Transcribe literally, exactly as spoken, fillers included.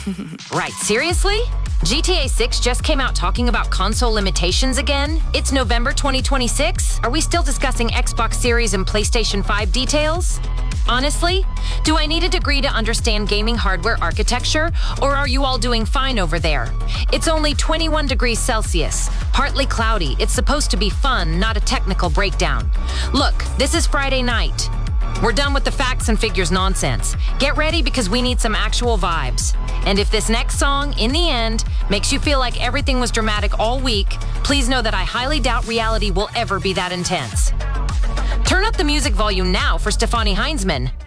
Right, seriously? G T A six just came out talking about console limitations again? It's November twenty twenty-six? Are we still discussing Xbox Series and PlayStation five details? Honestly, do I need a degree to understand gaming hardware architecture, or are you all doing fine over there? It's only twenty-one degrees Celsius, partly cloudy. It's supposed to be fun, not a technical breakdown. Look, this is Friday night. We're done with the facts and figures nonsense. Get ready because we need some actual vibes. And if this next song, in the end, makes you feel like everything was dramatic all week, please know that I highly doubt reality will ever be that intense. Turn up the music volume now for Stefani Heinzman.